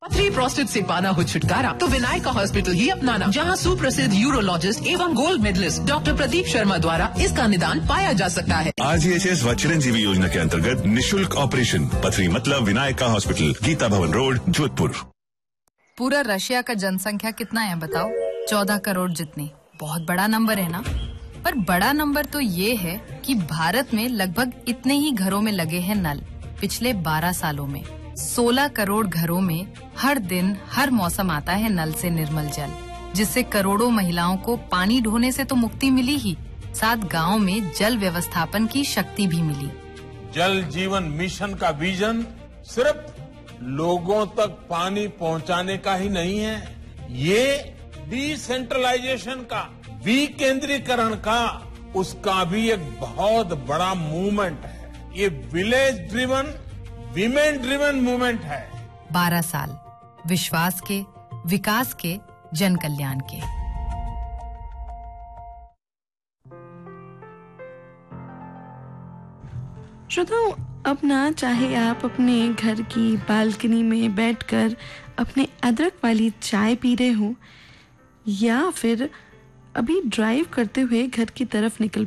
Three prostate से पाना हो छुटकारा तो विनायका हॉस्पिटल ही अपनाना, जहां सुप्रसिद्ध यूरोलॉजिस्ट एवं gold medallist doctor Pradeep Sharma द्वारा इसका निदान पाया जा सकता है। RGHS व चिरंजीवी योजना के अंतर्गत निशुल्क ऑपरेशन पथरी मतलब विनायका हॉस्पिटल, गीता भवन रोड, जोधपुर। पूरा रशिया का जनसंख्या कितना है बताओ? 14 करोड़ जितनी। बहुत बड़ा नंबर है ना? पर बड़ा नंबर तो ये है कि भारत में लगभग इतने ही घरों में लगे हैं नल। पिछले 12 सालों में 16 करोड़ घरों में हर दिन हर मौसम आता है नल से निर्मल जल, जिससे करोड़ों महिलाओं को पानी ढोने से तो मुक्ति मिली ही, साथ गांव में जल व्यवस्थापन की शक्ति भी मिली। जल जीवन मिशन का विजन सिर्फ लोगों तक पानी पहुंचाने का ही नहीं है, ये डिसेंट्रलाइजेशन का, विकेंद्रीकरण का, उसका भी एक बहुत बड़ा मूवमेंट है। ये village driven, women driven movement है। 12 साल विश्वास के, विकास के, जन कल्याण के। श्रोताओ, अब ना चाहे आप अपने घर की बालकनी में बैठकर अपने अदरक वाली चाय पी रहे हो या फिर अभी ड्राइव करते हुए घर की तरफ निकल